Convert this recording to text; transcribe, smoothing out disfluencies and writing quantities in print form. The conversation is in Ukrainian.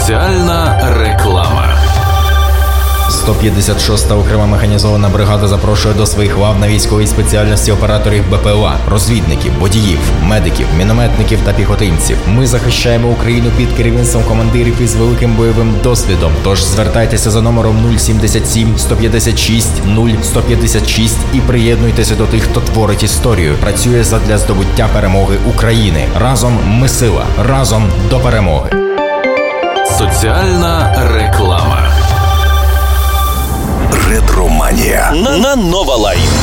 Соціальна реклама. 156-та окрема механізована бригада запрошує до своїх лав на військовій спеціальності операторів БПЛА, розвідників, водіїв, медиків, мінометників та піхотинців. Ми захищаємо Україну під керівництвом командирів із великим бойовим досвідом. Тож звертайтеся за номером 077 156 0156 і приєднуйтеся до тих, хто творить історію, працює задля здобуття перемоги України. Разом ми сила, разом до перемоги. Соціальна реклама. Ретроманія на Нова Лайф.